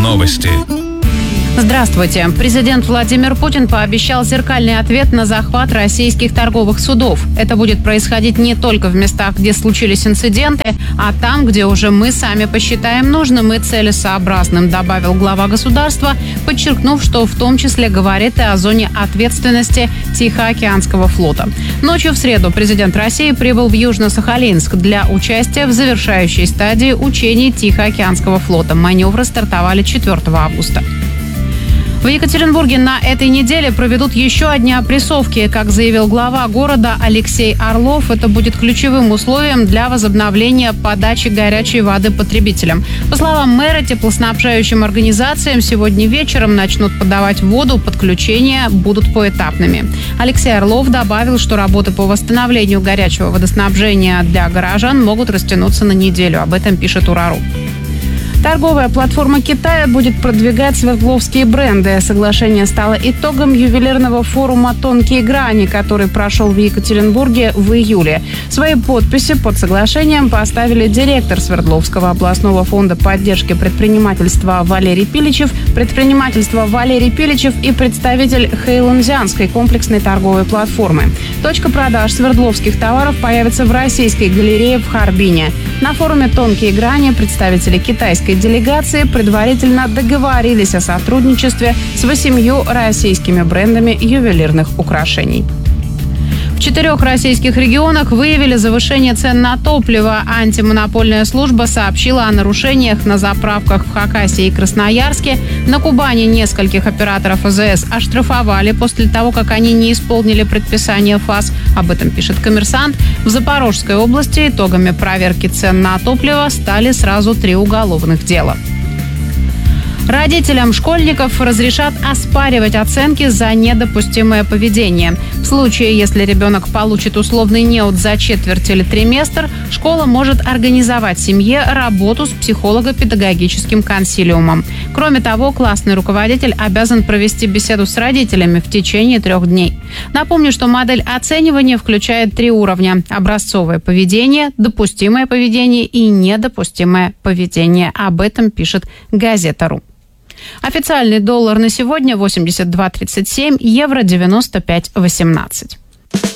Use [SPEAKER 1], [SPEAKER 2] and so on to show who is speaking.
[SPEAKER 1] Новости.
[SPEAKER 2] Здравствуйте. Президент Владимир Путин пообещал зеркальный ответ на захват российских торговых судов. Это будет происходить не только в местах, где случились инциденты, а там, где уже мы сами посчитаем нужным и целесообразным, добавил глава государства, подчеркнув, что в том числе говорит и о зоне ответственности Тихоокеанского флота. Ночью в среду президент России прибыл в Южно-Сахалинск для участия в завершающей стадии учений Тихоокеанского флота. Маневры стартовали 4 августа. В Екатеринбурге на этой неделе проведут еще одни опрессовки. Как заявил глава города Алексей Орлов, это будет ключевым условием для возобновления подачи горячей воды потребителям. По словам мэра, теплоснабжающим организациям сегодня вечером начнут подавать воду, подключения будут поэтапными. Алексей Орлов добавил, что работы по восстановлению горячего водоснабжения для горожан могут растянуться на неделю. Об этом пишет Урару. Торговая платформа Китая будет продвигать свердловские бренды. Соглашение стало итогом ювелирного форума «Тонкие грани», который прошел в Екатеринбурге в июле. Свои подписи под соглашением поставили директор Свердловского областного фонда поддержки предпринимательства Валерий Пиличев и представитель Хэйлунцзянской комплексной торговой платформы. Точка продаж свердловских товаров появится в Российской галерее в Харбине. На форуме «Тонкие грани» представители китайской делегации предварительно договорились о сотрудничестве с 8 российскими брендами ювелирных украшений. В 4 российских регионах выявили завышение цен на топливо. Антимонопольная служба сообщила о нарушениях на заправках в Хакасии и Красноярске. На Кубани нескольких операторов АЗС оштрафовали после того, как они не исполнили предписание ФАС. Об этом пишет «Коммерсант». В Запорожской области итогами проверки цен на топливо стали сразу 3 уголовных дела. Родителям школьников разрешат оспаривать оценки за недопустимое поведение. В случае, если ребенок получит условный неуд за четверть или триместр, школа может организовать семье работу с психолого-педагогическим консилиумом. Кроме того, классный руководитель обязан провести беседу с родителями в течение 3 дней. Напомню, что модель оценивания включает 3 уровня: образцовое поведение, допустимое поведение и недопустимое поведение. Об этом пишет Газета.ру. Официальный доллар на сегодня 82.37, евро 95.18.